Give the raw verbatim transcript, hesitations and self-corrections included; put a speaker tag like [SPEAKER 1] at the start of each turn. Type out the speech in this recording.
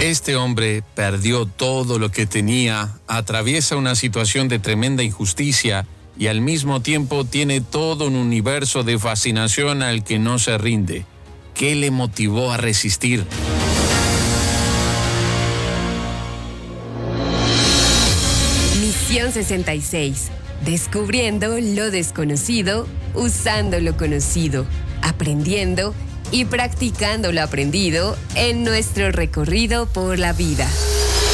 [SPEAKER 1] Este hombre perdió todo lo que tenía, atraviesa una situación de tremenda injusticia y al mismo tiempo tiene todo un universo de fascinación al que no se rinde. ¿Qué le motivó a resistir?
[SPEAKER 2] Misión sesenta y seis. Descubriendo lo desconocido, usando lo conocido, aprendiendo y practicando lo aprendido en nuestro recorrido por la vida.